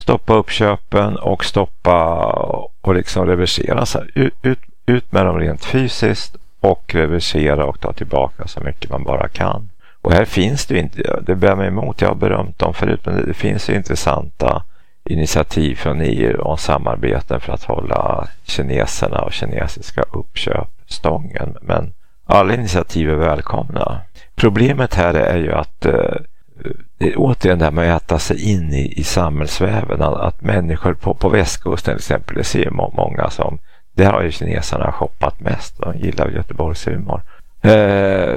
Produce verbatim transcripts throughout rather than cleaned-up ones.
stoppa uppköpen och stoppa och liksom reversera. Så ut, ut, ut med dem rent fysiskt och reversera och ta tillbaka så mycket man bara kan. Och här finns det inte, det bär mig emot, jag har berömt dem förut, men det finns ju intressanta initiativ från E U och samarbeten för att hålla kineserna och kinesiska uppköp stången. Men alla initiativ är välkomna. Problemet här är ju att eh, det är återigen det här med att äta sig in i, i samhällsväven. Att människor på, på västkusten till exempel, det ser må, många som, där har ju kineserna shoppat mest. De gillar Göteborgs humor. Eh,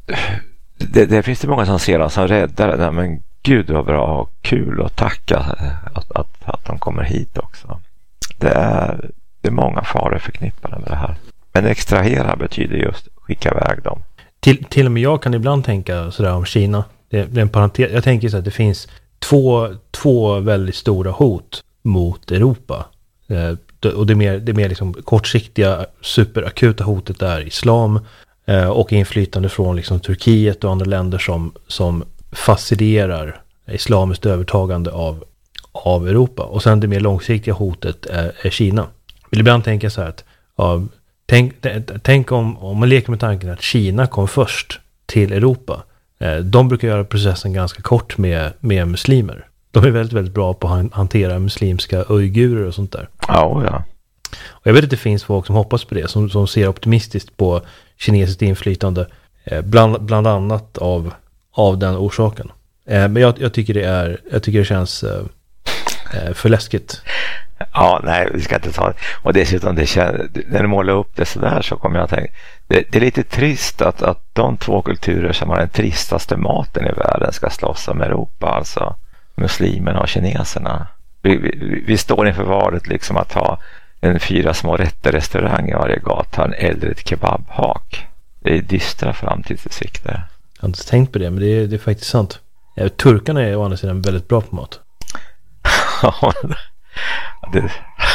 det, det finns det många som ser dem som räddare. Nej, men gud vad bra och kul och tacka att, att, att de kommer hit också. Det är, det är många faror förknippade med det här. Men extrahera betyder just skicka iväg dem. Till, till och med jag kan ibland tänka sådär om Kina. Det, det är en parentes. Jag tänker så att det finns två, två väldigt stora hot mot Europa. Eh, och det är mer, det är mer liksom kortsiktiga, superakuta hotet är islam eh, och inflytande från liksom Turkiet och andra länder som, som faciliterar islamiskt övertagande av, av Europa. Och sen det mer långsiktiga hotet är, är Kina. Jag vill ibland tänka så här att ja, tänk, tänk om, om man leker med tanken att Kina kom först till Europa. Eh, de brukar göra processen ganska kort med, med muslimer. De är väldigt, väldigt bra på att hantera muslimska uigurer och sånt där. Ja, ja. Och jag vet att det finns folk som hoppas på det, som, som ser optimistiskt på kinesiskt inflytande, eh, bland, bland annat av, av den orsaken. Eh, men jag, jag, tycker det är, jag tycker det känns eh, för läskigt. Ja, nej, vi ska inte ta det. Och dessutom, det känns, när du målar upp det så där så kommer jag att tänka, det, det är lite trist att, att de två kulturer som har den tristaste maten i världen ska slåss om Europa, alltså muslimerna och kineserna. Vi, vi, vi står inför valet liksom att ha en fyra små rätter restaurang i varje gata, en äldre ett kebabhak. Det är dystra framtidsutsikter. Jag har inte tänkt på det, men det är, det är faktiskt sant. Ja, turkarna är å andra sidan väldigt bra på mat. det,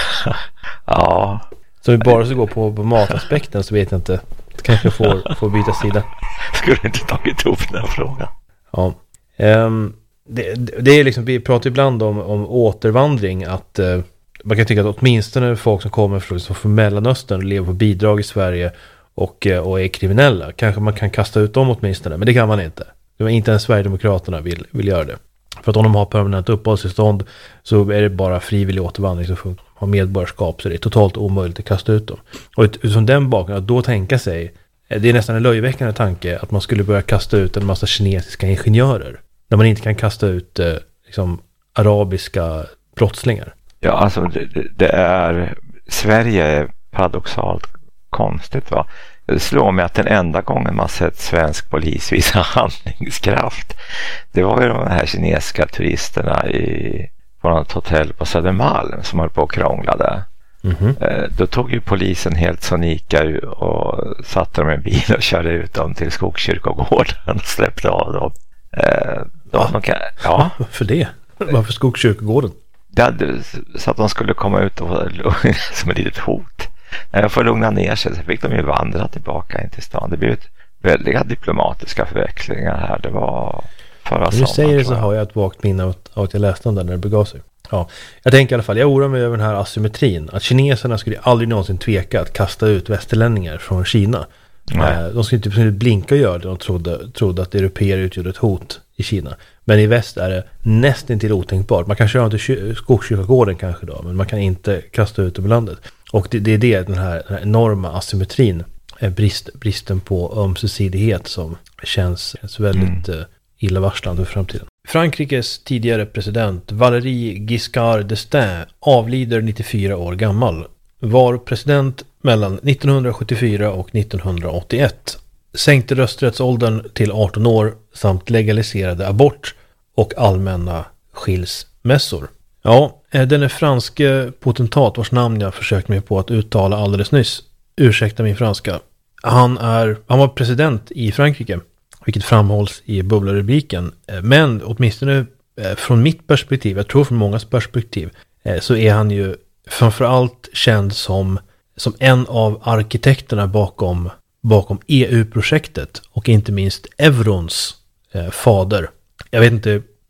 ja. Så vi bara ska gå på, på mataspekten så vet jag inte. Kanske får, får byta sida. Skulle inte tagit upp den här frågan. Ja. Um, det, det är liksom, vi pratar ibland om, om återvandring, att uh, man kan tycka att åtminstone folk som kommer från, från Mellanöstern och lever på bidrag i Sverige och, uh, och är kriminella, kanske man kan kasta ut dem åtminstone, men det kan man inte. Det var inte ens Sverigedemokraterna vill, vill göra det. För att om de har permanent uppehållstillstånd så är det bara frivillig återvandring som funkar. Har medborgarskap, så det är totalt omöjligt att kasta ut dem. Och utifrån den bakgrunden, att då tänka sig, det är nästan en löjeväckande tanke att man skulle börja kasta ut en massa kinesiska ingenjörer. När man inte kan kasta ut eh, liksom, arabiska brottslingar. Ja, alltså det, det är, Sverige är paradoxalt konstigt, va? Det slår mig att den enda gången man sett svensk polis visa handlingskraft, det var ju de här kinesiska turisterna i, på något hotell på Södermalm som höll på och krånglade. Mm-hmm. Eh, då tog ju polisen helt sonika och satte dem i en bil och körde ut dem till Skogskyrkogården och släppte av dem. Eh, då ja. Kan, ja. Varför det? Varför Skogskyrkogården? Det hade, så att de skulle komma ut och som ett litet hot. När jag får lugna ner sig så fick de ju vandra tillbaka in till stan. Det blev ett väldiga diplomatiska förvecklingar här. Det var förra sommaren. Nu säger det så har jag ett vagt minne av att jag läste om det när det begav sig. Ja, jag tänker i alla fall, jag oroar mig över den här asymmetrin. Att kineserna skulle aldrig någonsin tveka att kasta ut västerlänningar från Kina. Nej. De skulle inte blinka och göra det. De trodde, trodde att europeer utgjorde ett hot i Kina. Men i väst är det nästan till otänkbart. Man kan köra till Skogskyrkogården kanske då, men man kan inte kasta ut över landet. Och det, det är det, den här, den här enorma asymmetrin, brist, bristen på ömsesidighet som känns, känns väldigt mm. illavarslande för framtiden. Frankrikes tidigare president Valéry Giscard d'Estaing avlider nittiofyra år gammal. Var president mellan nittonhundrasjuttiofyra och nittonhundraåttioett. Sänkte rösträttsåldern till arton år samt legaliserade abort och allmänna skilsmässor. Ja, den är franske potentat vars namn jag försökt mig på att uttala alldeles nyss. Ursäkta min franska. Han, är, han var president i Frankrike, vilket framhålls i bubblarubriken. Men åtminstone från mitt perspektiv, jag tror från mångas perspektiv, så är han ju framförallt känd som, som en av arkitekterna bakom, bakom E U-projektet och inte minst eurons eh, fader. Jag vet inte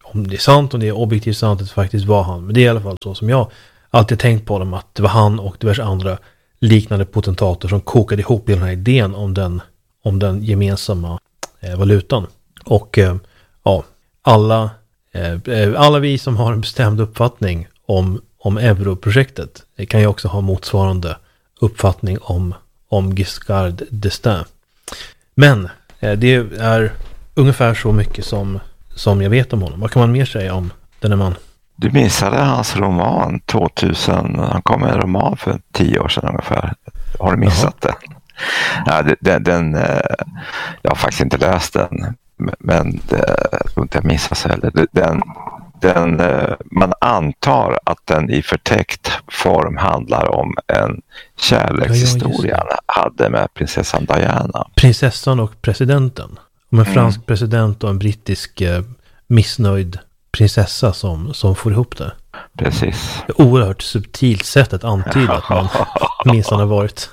om det är sant, om det är objektivt sant att det faktiskt var han. Men det är i alla fall så som jag alltid tänkt på dem, att det var han och diverse andra liknande potentater som kokade ihop den här idén om den, om den gemensamma eh, valutan. Och eh, ja, alla, eh, alla vi som har en bestämd uppfattning om, om europrojektet kan ju också ha motsvarande uppfattning om, om Giscard d'Estaing. Men eh, det är ungefär så mycket som, som jag vet om honom. Vad kan man mer säga om den här man? Du missade hans roman tvåtusen. Han kom med en roman för tio år sedan ungefär. Har du missat Jaha. den? Ja, den, den, jag har faktiskt inte läst den. Men det, jag tror inte jag missas heller. Den, den, man antar att den i förtäckt form handlar om en kärlekshistoria ja, ja, hade med prinsessan Diana. Prinsessan och presidenten. Om en fransk mm. president och en brittisk eh, missnöjd prinsessa som, som får ihop det. Precis. Det är oerhört subtilt sätt att antyda att man minst har varit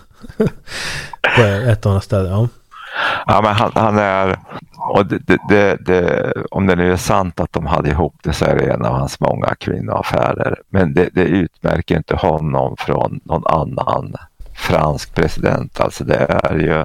på ett annat ställe. Ja, ja men han, han är, och det, det, det, det, om det nu är sant att de hade ihop det, så är det en av hans många kvinnoaffärer. Men det, det utmärker inte honom från någon annan fransk president. Alltså det är ju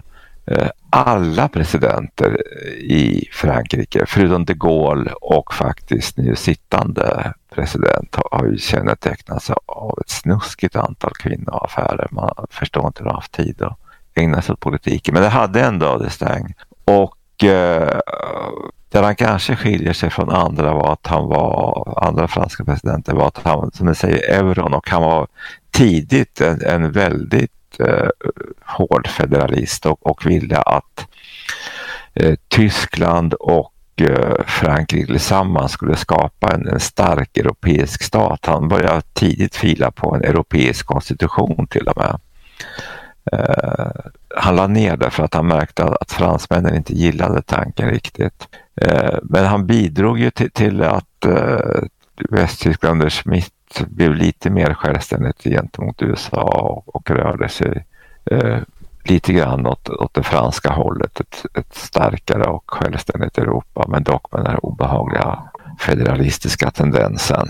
alla presidenter i Frankrike, förutom de Gaulle och faktiskt nu sittande president, har ju kännetecknats av ett snuskigt antal kvinnoaffärer. Man förstår inte hur de har haft tid att ägna sig åt politiken. Men det hade ändå d'Estaing. Och eh, där han kanske skiljer sig från andra var att han var, andra franska presidenter var att han, som jag säger, euron, och han var tidigt en, en väldigt Eh, hård federalist och, och ville att eh, Tyskland och eh, Frankrike tillsammans skulle skapa en, en stark europeisk stat. Han började tidigt fila på en europeisk konstitution till och med. Eh, han la ner det för att han märkte att, att fransmännen inte gillade tanken riktigt. Eh, men han bidrog ju till, till att eh, Västtyskland under Schmidt blev lite mer självständigt gentemot U S A och, och rörde sig eh, lite grann åt, åt det franska hållet, ett, ett starkare och självständigt Europa, men dock med den här obehagliga federalistiska tendensen.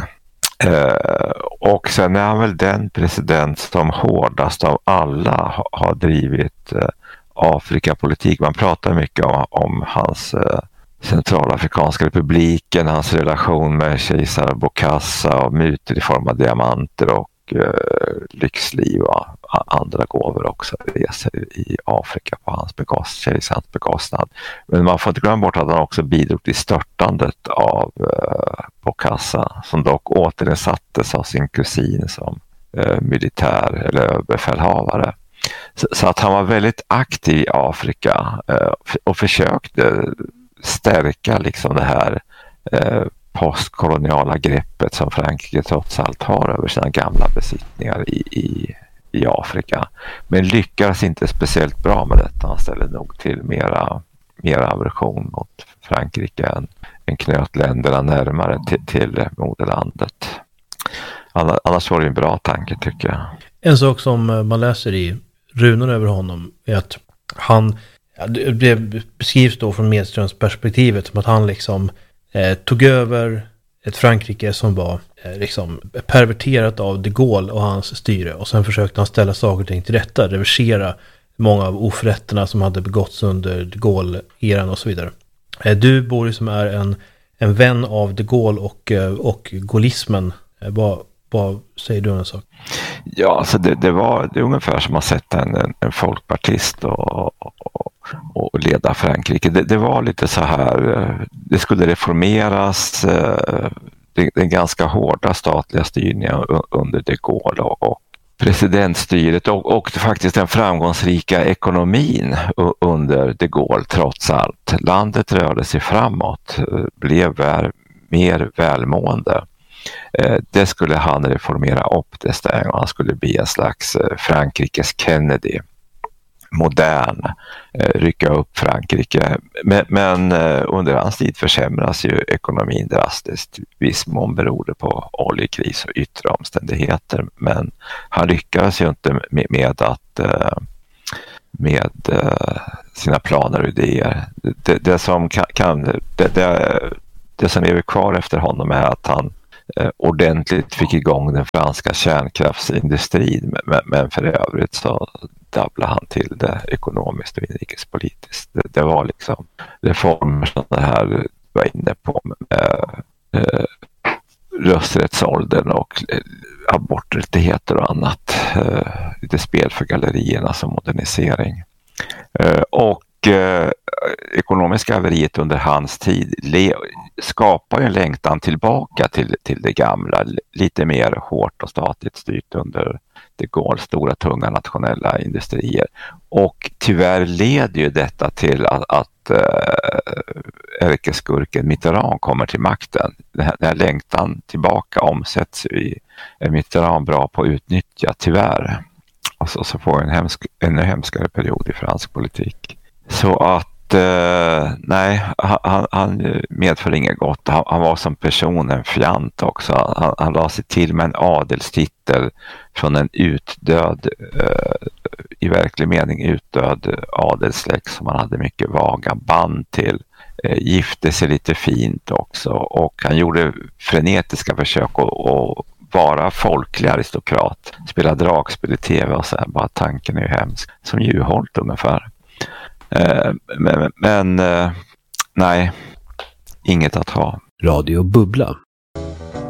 Eh, och sen är han väl den president som hårdast av alla ha, har drivit eh, Afrikapolitik. Man pratar mycket om, om hans eh, Centralafrikanska republiken, hans relation med kejsar Bokassa och mutor i form av diamanter och eh, lyxliv och andra gåvor också reser i Afrika på hans bekost, kejsarens bekostnad. Men man får inte glömma bort att han också bidrog till störtandet av eh, Bokassa, som dock återinsattes av sin kusin som eh, militär eller överbefälhavare. Så, så att han var väldigt aktiv i Afrika eh, och försökte stärka liksom det här eh, postkoloniala greppet som Frankrike trots allt har över sina gamla besittningar i, i, i Afrika. Men lyckas inte speciellt bra med detta. Han ställer nog till mera, mera aversion mot Frankrike än, än knöt länderna närmare till, till moderlandet. Annars var det en bra tanke, tycker jag. En sak som man läser i runorna över honom är att han, det beskrivs då från Medströms perspektivet som att han liksom eh, tog över ett Frankrike som var eh, liksom perverterat av de Gaulle och hans styre, och sen försökte han ställa saker och ting till rätta, reversera många av oförrätterna som hade begåtts under de Gaulle-eran och så vidare. Eh, du, Boris, som är en, en vän av de Gaulle och, och gaullismen, eh, vad, vad säger du om en sak? Ja, alltså det, det var det är ungefär som att sätta en, en, en folkpartist och, och, och leda Frankrike. Det, det var lite så här, det skulle reformeras, det, den ganska hårda statliga styrningen under de Gaulle och, och presidentstyret och, och faktiskt den framgångsrika ekonomin under de Gaulle trots allt. Landet rörde sig framåt, blev väl mer välmående. Det skulle han reformera upp det stäng, och han skulle bli en slags Frankrikes Kennedy, modern, rycka upp Frankrike. Men, men under hans tid försämras ju ekonomin drastiskt. Viss mån beror det på oljekris och yttre omständigheter, men han lyckades ju inte med, med att med sina planer och idéer. Det, det som kan, kan det, det det som lever kvar efter honom är att han eh, ordentligt fick igång den franska kärnkraftsindustrin, men, men för övrigt så dabblade han till det ekonomiskt och inrikespolitiskt. Det, det var liksom reformer som det här var inne på med eh, rösträttsåldern och eh, aborträttigheter och annat. Eh, lite spel för gallerierna som modernisering. Eh, och eh, ekonomiska haveriet under hans tid le- skapar en längtan tillbaka till, till det gamla, lite mer hårt och statligt styrt under de Gaulle, stora tunga nationella industrier. Och tyvärr leder ju detta till att, att äh, ärkeskurken Mitterrand kommer till makten. Den här, den här längtan tillbaka omsätts i är Mitterrand bra på att utnyttja, tyvärr. Och så, så får vi en hemsk, ännu hemskare period i fransk politik. Så att eh, nej, han, han medför inget gott. Han, han var som person en fjant också. Han, han la sig till med en adelstitel från en utdöd, eh, i verklig mening utdöd adelssläkt som han hade mycket vaga band till. Eh, gifte sig lite fint också, och han gjorde frenetiska försök att, att vara folklig aristokrat. Spela dragspel i tv och så här. Bara tanken är ju hemsk. Som Juholt ungefär. Eh, men men eh, nej, inget att ha. Radio Bubbla.